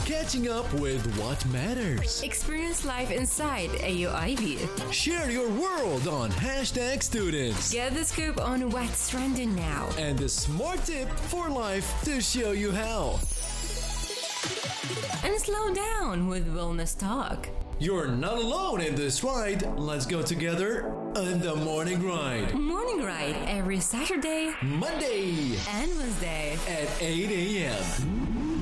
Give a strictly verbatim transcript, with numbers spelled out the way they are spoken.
catching up with what matters. Experience life inside A U I V. Share your world on hashtag students. Get the scoop on what's trending now. And the smart tip for life to show you how. And slow down with Wellness Talk. You're not alone in this ride. Let's go together on the Morning Ride. Morning Ride every Saturday, Monday, and Wednesday at eight a.m.